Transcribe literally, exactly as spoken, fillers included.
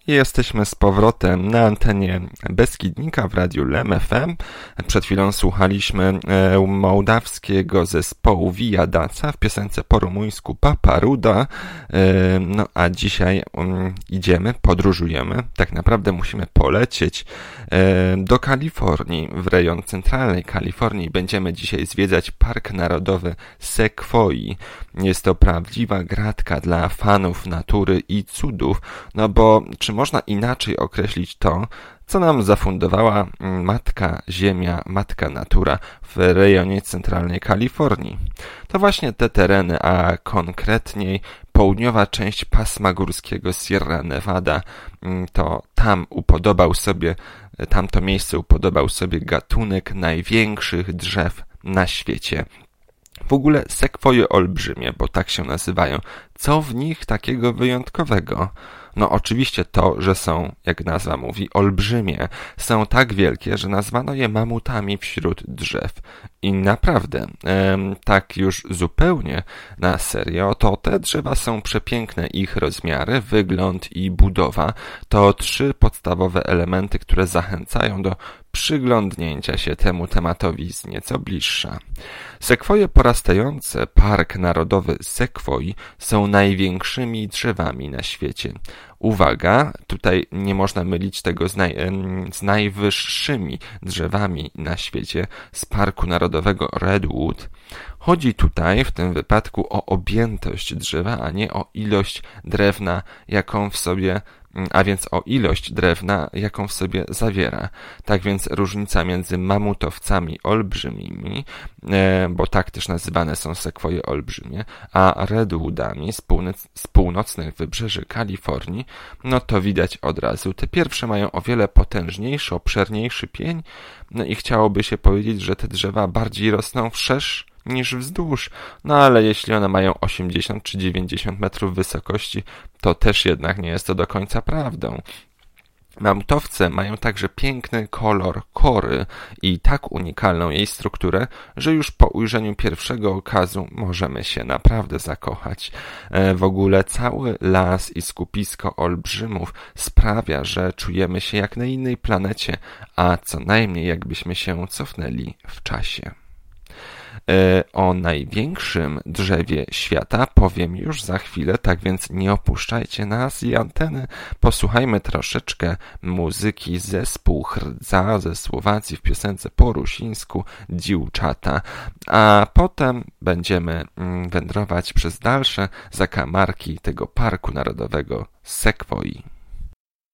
Jesteśmy z powrotem na antenie Beskidnika w radiu Lem F M. Przed chwilą słuchaliśmy e, mołdawskiego zespołu Via Daca w piosence po rumuńsku Paparuda. E, no a dzisiaj um, idziemy, podróżujemy. Tak naprawdę musimy polecieć e, do Kalifornii, w rejon centralnej Kalifornii. Będziemy dzisiaj zwiedzać Park Narodowy Sekwoi. Jest to prawdziwa gratka dla fanów natury i cudów, no bo czy można inaczej określić to, co nam zafundowała Matka Ziemia, Matka Natura w rejonie centralnej Kalifornii? To właśnie te tereny, a konkretniej południowa część pasma górskiego Sierra Nevada, to tam upodobał sobie, tamto miejsce upodobał sobie gatunek największych drzew na świecie. W ogóle sekwoje olbrzymie, bo tak się nazywają. Co w nich takiego wyjątkowego? No oczywiście to, że są, jak nazwa mówi, olbrzymie. Są tak wielkie, że nazwano je mamutami wśród drzew. I naprawdę, em, tak już zupełnie na serio, to te drzewa są przepiękne. Ich rozmiary, wygląd i budowa to trzy podstawowe elementy, które zachęcają do przyglądnięcia się temu tematowi z nieco bliższa. Sekwoje porastające, Park Narodowy Sekwoi, są największymi drzewami na świecie. Uwaga, tutaj nie można mylić tego z, naj, z najwyższymi drzewami na świecie z Parku Narodowego Redwood. Chodzi tutaj w tym wypadku o objętość drzewa, a nie o ilość drewna, jaką w sobie a więc o ilość drewna, jaką w sobie zawiera. Tak więc różnica między mamutowcami olbrzymimi, bo tak też nazywane są sekwoje olbrzymie, a redwoodami z, północ, z północnych wybrzeży Kalifornii, no to widać od razu. Te pierwsze mają o wiele potężniejszy, obszerniejszy pień, no i chciałoby się powiedzieć, że te drzewa bardziej rosną wszerz niż wzdłuż, no ale jeśli one mają osiemdziesiąt czy dziewięćdziesiąt metrów wysokości, to też jednak nie jest to do końca prawdą. Mamutowce mają także piękny kolor kory i tak unikalną jej strukturę, że już po ujrzeniu pierwszego okazu możemy się naprawdę zakochać. W ogóle cały las i skupisko olbrzymów sprawia, że czujemy się jak na innej planecie, a co najmniej jakbyśmy się cofnęli w czasie. O największym drzewie świata powiem już za chwilę, tak więc nie opuszczajcie nas i anteny. Posłuchajmy troszeczkę muzyki. Zespół Hrdza ze Słowacji w piosence po rusińsku Dziewczata, a potem będziemy wędrować przez dalsze zakamarki tego Parku Narodowego Sekwoi.